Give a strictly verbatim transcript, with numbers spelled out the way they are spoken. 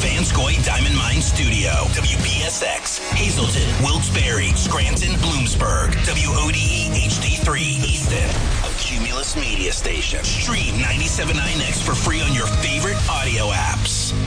Vanscoy Diamond Mine Studio. W B S X, Hazleton, Wilkes-Barre, Scranton, Bloomsburg. W O D E H D three, Easton. A Cumulus Media Station. Stream ninety-seven point nine X for free on your favorite audio apps.